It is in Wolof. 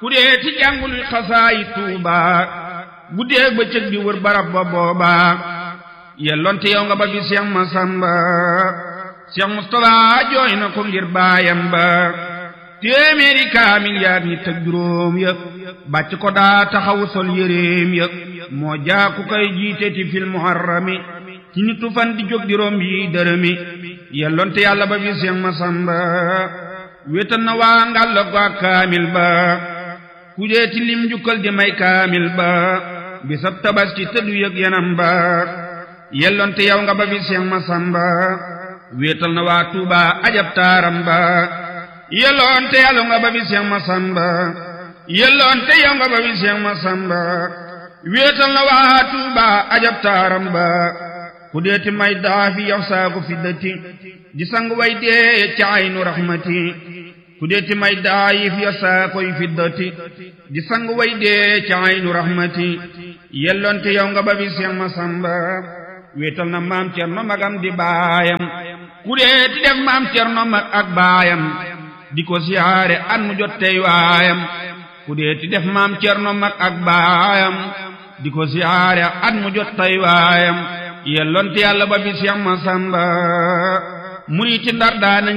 ku dee ti jàngul xasaayi Tuuba guddeeg bëccëg di wër barab ba booba yelloonte yow nga ba fi Seex Masamba Seex Mustafa jooy na ko ngir baayam ba téeméeri kaamil yaag ñi teg juróom ya bàcc ko daa taxawu sol yéreem ya moo jaaku koy jiite ti fil muharrami ci nitu fan di jóg di romb yi dërëmi yelloonte yàlla ba fi Seex Masamba wéetal na waa ngàll ko ak kaamil ba ku dee ti lim jukkal di may kaamil ba bisab tabaski te du yëg yanam ba yelloonte yow nga ba fi Seex Masamba wéetal na waa Tuuba ajab taaram ba yelloonte yàlla nga ba fi Seex Masamba yelloonte yow nga ba fi Seex Masamba wéetal na waa Tuuba ajab taaram ba ku deeti may daafi yow saaku fiddati di sang way dee ca aynu rahmati ku deeti may daayif yow saakoy fiddati di sang way dee ca aynu rahmati yelloonte yow nga ba fi Seex Masamba wéetal na maam Cerno magam di baayam ku deeti def maam Cerno mag ak baayam di ko siyaare at mu jot tey waayam ku deeti def maam Cerno mag ak baayam di ko siyaare at mu jot tey waayam yelloonte yàlla ba fi Seex Masamba mu ni ci Ndar daana